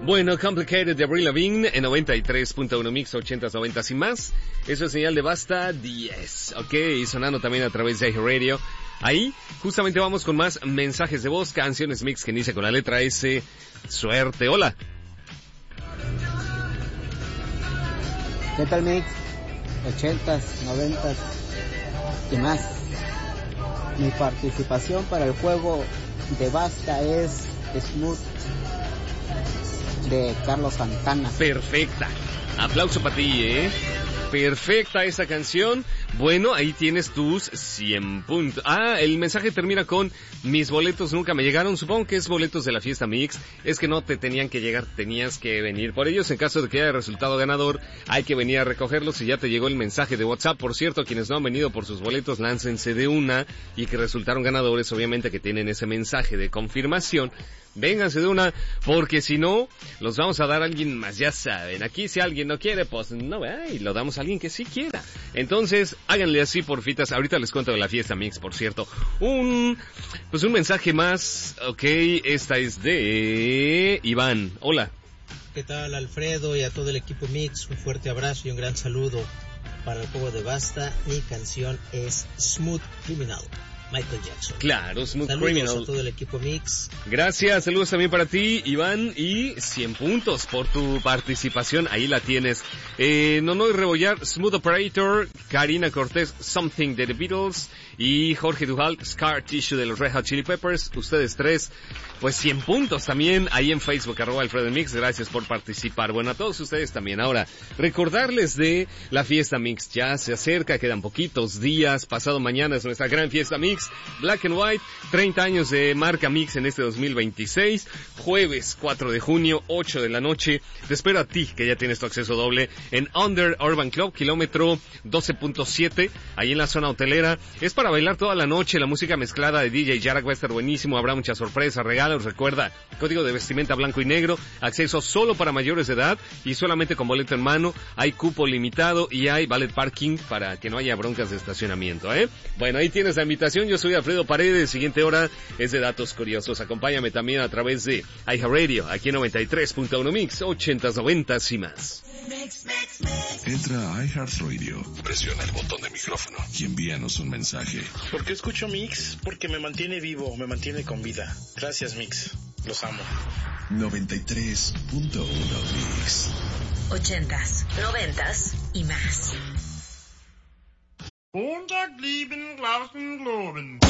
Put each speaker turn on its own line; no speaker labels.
Bueno, Complicated de Avril Lavigne en 93.1 Mix, 80s, 90s y más. Eso es señal de Basta 10. Ok, y sonando también a través de iHeartRadio. Ahí, justamente vamos con más mensajes de voz, canciones mix que inicia con la letra S. Suerte, hola.
¿Qué tal, Mix? 80s, 90s y más. Mi participación para el juego de Basta es Smooth de Carlos Santana.
Perfecta. Aplauso para ti, Perfecta esa canción. Bueno, ahí tienes tus 100 puntos. El mensaje termina con: mis boletos nunca me llegaron. Supongo que es boletos de la fiesta mix. Es que no te tenían que llegar, tenías que venir por ellos. En caso de que haya resultado ganador, hay que venir a recogerlos. Si ya te llegó el mensaje de WhatsApp, por cierto, quienes no han venido por sus boletos, láncense de una, y que resultaron ganadores, obviamente que tienen ese mensaje de confirmación. Vénganse de una, porque si no, los vamos a dar a alguien más, ya saben. Aquí si alguien no quiere, pues no, y lo damos a alguien que sí quiera. Entonces, háganle así, porfitas. Ahorita les cuento de la fiesta mix, por cierto. Un mensaje más. Ok, esta es de Iván. Hola.
¿Qué tal, Alfredo, y a todo el equipo mix? Un fuerte abrazo y un gran saludo para el juego de Basta. Mi canción es Smooth Criminal, Michael Jackson.
Claro, Smooth
saludos
Criminal.
Saludos a todo el equipo mix.
Gracias, saludos también para ti, Iván, y 100 puntos por tu participación, ahí la tienes. Nonoy Rebollar, Smooth Operator, Karina Cortés, Something de The Beatles, y Jorge Dujal, Scar Tissue de los Red Hot Chili Peppers. Ustedes tres, pues 100 puntos también ahí en Facebook, @AlfredoMix. Gracias por participar. Bueno, a todos ustedes también. Ahora, recordarles de la fiesta mix. Ya se acerca, quedan poquitos días. Pasado mañana es nuestra gran fiesta mix. Black and White, 30 años de marca mix en este 2026. Jueves 4 de junio, 8 de la noche. Te espero a ti, que ya tienes tu acceso doble, en Under Urban Club, kilómetro 12.7, ahí en la zona hotelera. Es para bailar toda la noche. La música mezclada de DJ Yarak va a estar buenísimo. Habrá muchas sorpresas, regalos. Recuerda, código de vestimenta blanco y negro. Acceso solo para mayores de edad y solamente con boleto en mano. Hay cupo limitado y hay valet parking para que no haya broncas de estacionamiento, Bueno, ahí tienes la invitación. Yo soy Alfredo Paredes. Siguiente hora es de datos curiosos. Acompáñame también a través de iHeartRadio, aquí en 93.1 Mix, 80s, 90s y más.
Entra a iHeartRadio, presiona el botón de micrófono y envíanos un mensaje.
¿Por qué escucho Mix? Porque me mantiene vivo, me mantiene con vida. Gracias, Mix. Los amo.
93.1 Mix.
80s, 90s y más.
Montag lieben Glauben globen.